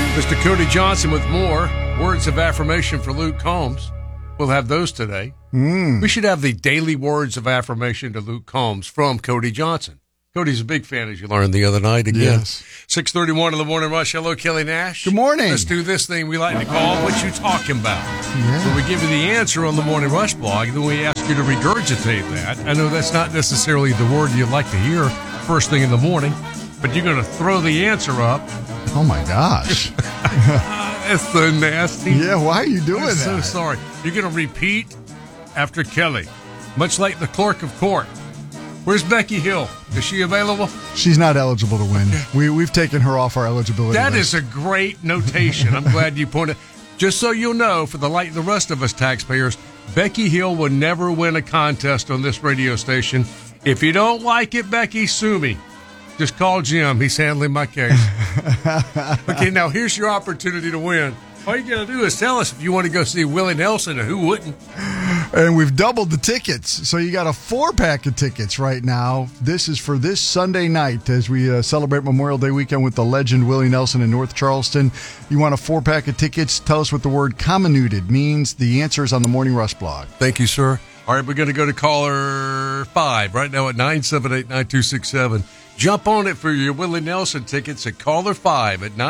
Mr. Cody Johnson with more words of affirmation for Luke Combs. We'll have those today. We should have the daily words of affirmation to Luke Combs from Cody Johnson. Cody's a big fan, as you learned the other night. Again, Yes. 6:31 in the morning rush. Hello, Kelly Nash. Good morning. Let's do this thing we like to call What You Talking About. Yeah. So we give you the answer on the Morning Rush blog, then we ask you to regurgitate that. I know that's not necessarily the word you'd like to hear first thing in the morning, but you're going to throw the answer up. Oh, my gosh. That's so nasty. Yeah, why are you doing I'm that? so sorry. You're going to repeat after Kelly, much like the clerk of court. Where's Becky Hill? Is she available? She's not eligible to win. We've taken her off our eligibility That list. is a great notation. I'm glad you pointed. Just so you'll know, for the rest of us taxpayers, Becky Hill will never win a contest on this radio station. If you don't like it, Becky, sue me. Just call Jim. He's handling my case. Okay, now here's your opportunity to win. All you got to do is tell us if you want to go see Willie Nelson, and who wouldn't. And we've doubled the tickets. So you got a 4-pack of tickets right now. This is for this Sunday night as we celebrate Memorial Day weekend with the legend Willie Nelson in North Charleston. You want a 4-pack of tickets? Tell us what the word comminuted means. The answer is on the Morning Rush blog. Thank you, sir. All right, we're going to go to caller 5 right now at 978-9267. Jump on it for your Willie Nelson tickets at caller 5 at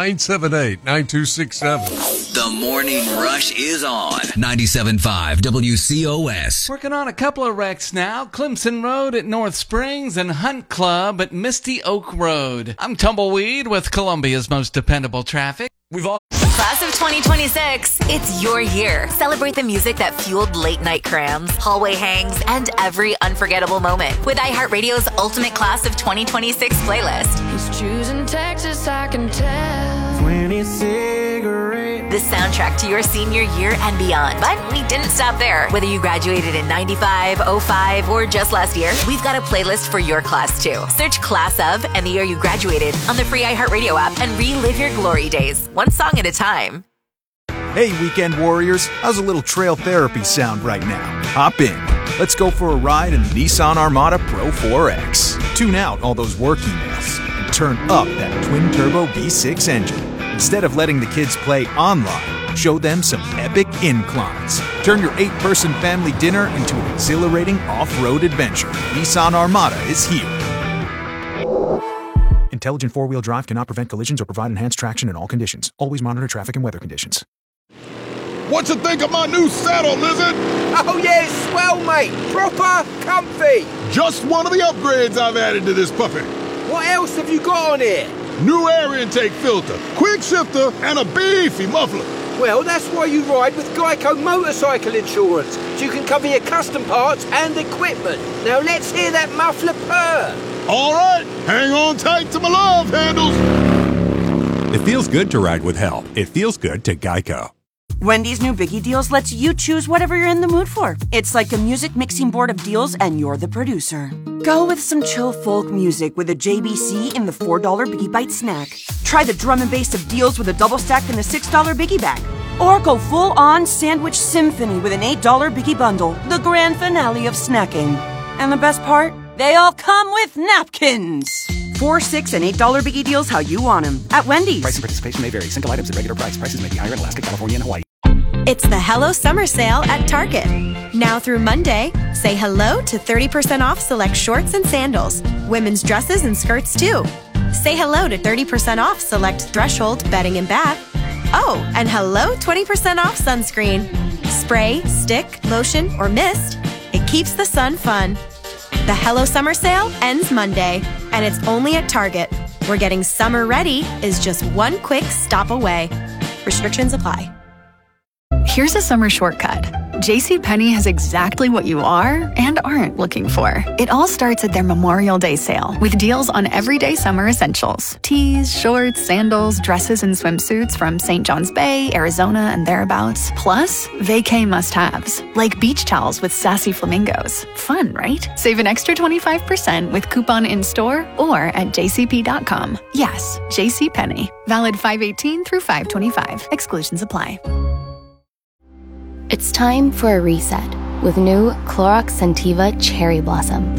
978-9267. The Morning Rush is on 97.5 WCOS. Working on a couple of wrecks now. Clemson Road at North Springs and Hunt Club at Misty Oak Road. I'm Tumbleweed with Columbia's most dependable traffic. Class of 2026, it's your year. Celebrate the music that fueled late night crams, hallway hangs, and every unforgettable moment with iHeartRadio's Ultimate Class of 2026 playlist. He's choosing Texas, I can tell. 20 cigarettes. The soundtrack to your senior year and beyond. But we didn't stop there. Whether you graduated in 95, 05, or just last year, we've got a playlist for your class too. Search Class of and the year you graduated on the free iHeartRadio app and relive your glory days, one song at a time. Hey, Weekend Warriors, how's a little trail therapy sound right now? Hop in. Let's go for a ride in the Nissan Armada Pro 4X. Tune out all those work emails and turn up that twin-turbo V6 engine. Instead of letting the kids play online, show them some epic inclines. Turn your 8-person family dinner into an exhilarating off-road adventure. Nissan Armada is here. Intelligent four-wheel drive cannot prevent collisions or provide enhanced traction in all conditions. Always monitor traffic and weather conditions. What you think of my new saddle, Lizard? Oh yeah, swell, mate. Proper comfy. Just one of the upgrades I've added to this puppy. What else have you got on here? New air intake filter, quick shifter, and a beefy muffler. Well, that's why you ride with Geico Motorcycle Insurance, so you can cover your custom parts and equipment. Now let's hear that muffler purr. All right, hang on tight to my love handles. It feels good to ride with help. It feels good to Geico. Wendy's new Biggie Deals lets you choose whatever you're in the mood for. It's like a music mixing board of deals, and you're the producer. Go with some chill folk music with a JBC in the $4 Biggie Bite snack. Try the drum and bass of deals with a double stack in the $6 Biggie Bag. Or go full-on sandwich symphony with an $8 Biggie Bundle, the grand finale of snacking. And the best part? They all come with napkins. $4, $6, and $8 Biggie Deals how you want them at Wendy's. Price and participation may vary. Single items at regular price. Prices may be higher in Alaska, California, and Hawaii. It's the Hello Summer Sale at Target. Now through Monday, say hello to 30% off select shorts and sandals. Women's dresses and skirts too. Say hello to 30% off select Threshold bedding and bath. Oh, and hello 20% off sunscreen. Spray, stick, lotion, or mist. It keeps the sun fun. The Hello Summer Sale ends Monday, and it's only at Target, where getting summer ready is just one quick stop away. Restrictions apply. Here's a summer shortcut. JCPenney has exactly what you are and aren't looking for. It all starts at their Memorial Day sale with deals on everyday summer essentials. Tees, shorts, sandals, dresses, and swimsuits from St. John's Bay, Arizona, and thereabouts. Plus, vacay must-haves, like beach towels with sassy flamingos. Fun, right? Save an extra 25% with coupon in-store or at jcp.com. Yes, JCPenney. Valid 5/18 through 5/25. Exclusions apply. It's time for a reset with new Clorox Scentiva Cherry Blossom.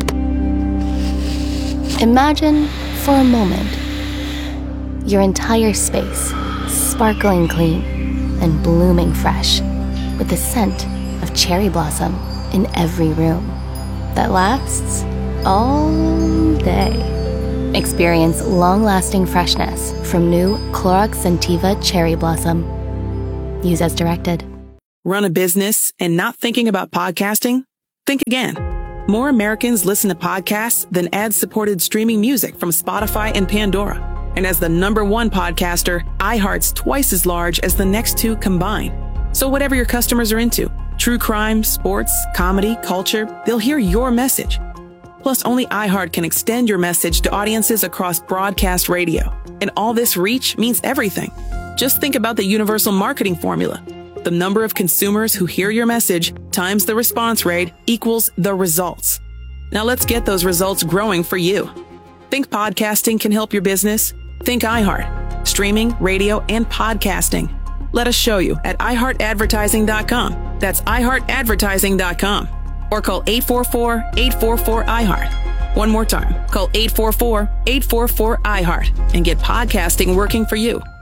Imagine, for a moment, your entire space sparkling clean, and blooming fresh, with the scent of cherry blossom in every room that lasts all day. Experience long-lasting freshness from new Clorox Scentiva Cherry Blossom. Use as directed. Run a business and not thinking about podcasting? Think again. More Americans listen to podcasts than ad-supported streaming music from Spotify and Pandora. And as the #1 podcaster, iHeart's twice as large as the next two combined. So whatever your customers are into, true crime, sports, comedy, culture, they'll hear your message. Plus, only iHeart can extend your message to audiences across broadcast radio. And all this reach means everything. Just think about the universal marketing formula. The number of consumers who hear your message times the response rate equals the results. Now let's get those results growing for you. Think podcasting can help your business? Think iHeart. Streaming, radio, and podcasting. Let us show you at iHeartAdvertising.com. That's iHeartAdvertising.com. Or call 844-844-iHeart. One more time. Call 844-844-iHeart and get podcasting working for you.